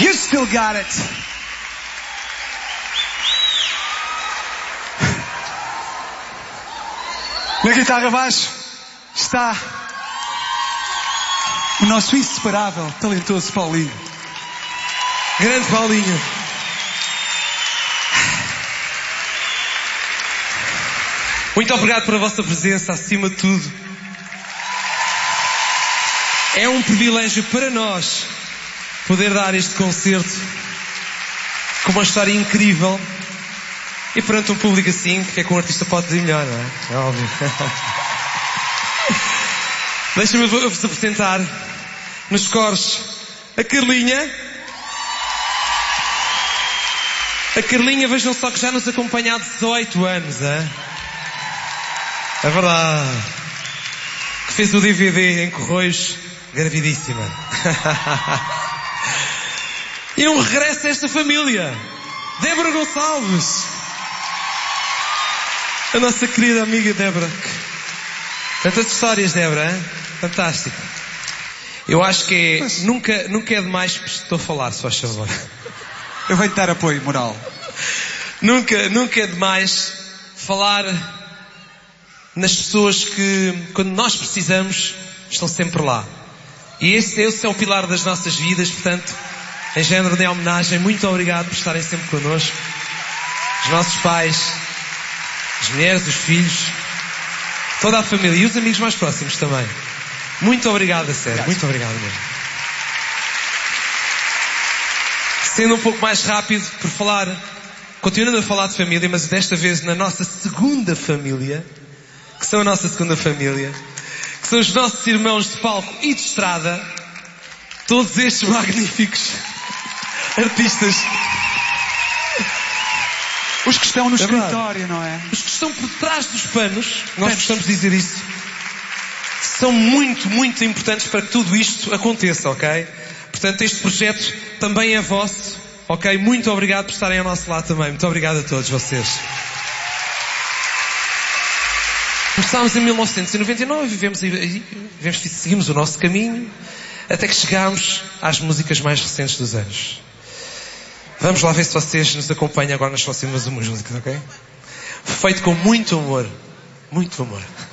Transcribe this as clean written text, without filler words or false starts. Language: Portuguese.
You still got it. Na guitarra baixo está o nosso inseparável, talentoso Paulinho. Grande Paulinho. Muito obrigado pela vossa presença, acima de tudo. É um privilégio para nós poder dar este concerto com uma história incrível e perante um público assim, que é que um artista pode dizer melhor, não é? É óbvio. Deixa-me vos apresentar nos coros a Carlinha. A Carlinha, vejam só que já nos acompanha há 18 anos, hein? É verdade. Que fez o DVD em Correios, gravidíssima. E um regresso a esta família. Débora Gonçalves. A nossa querida amiga Débora. Tantas histórias, Débora, hein? Fantástico. Eu acho que é, nunca é demais, estou a falar, se faz favor. Eu venho dar apoio moral. Nunca é demais falar nas pessoas que, quando nós precisamos, estão sempre lá. E esse é o pilar das nossas vidas, portanto, em género de homenagem, muito obrigado por estarem sempre connosco. Os nossos pais, as mulheres, os filhos, toda a família e os amigos mais próximos também. Muito obrigado, a sério. Muito obrigado mesmo. Sendo um pouco mais rápido, por falar, continuando a falar de família, mas desta vez na nossa segunda família, que são a nossa segunda família, que são os nossos irmãos de palco e de estrada, todos estes magníficos artistas. Os que estão no escritório, não é? Os que estão por trás dos panos, nós gostamos de dizer isso, são muito, muito importantes para que tudo isto aconteça, ok? Portanto, este projeto também é vosso, ok? Muito obrigado por estarem ao nosso lado também. Muito obrigado a todos vocês. Começámos em 1999 e seguimos o nosso caminho até que chegámos às músicas mais recentes dos anos. Vamos lá ver se vocês nos acompanham agora nas próximas músicas, ok? Feito com muito amor. Muito amor.